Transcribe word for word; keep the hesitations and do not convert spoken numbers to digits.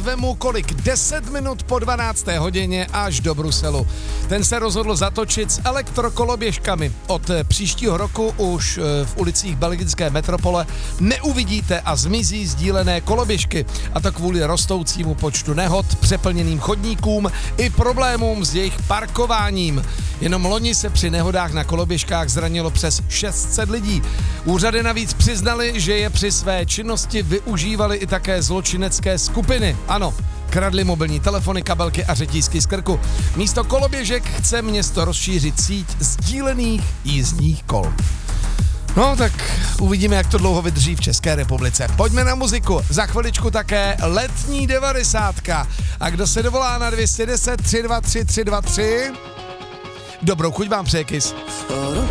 vemu kolik? deset minut po dvanácté hodině až do Bruselu. Ten se rozhodl zatočit s elektrokoloběžkami. Od příštího roku už v ulicích belgické metropole neuvidíte a zmizí sdílené koloběžky. A to kvůli rostoucímu počtu nehod, přeplněným chodníkům i problémům s jejich parkováním. Jenom loni se při nehodách na koloběžkách zranilo přes šest set lidí. Úřady navíc přiznali, že je při své činnosti využívali i také zločinecké skupiny. Ano, kradli mobilní telefony, kabelky a řetízky z krku. Místo koloběžek chce město rozšířit síť sdílených jízdních kol. No tak uvidíme, jak to dlouho vydrží v České republice. Pojďme na muziku. Za chviličku také letní devadesátka. A kdo se dovolá na dvě stě deset tři dva tři tři dva tři? Dobrou chuť vám přeje Kiss.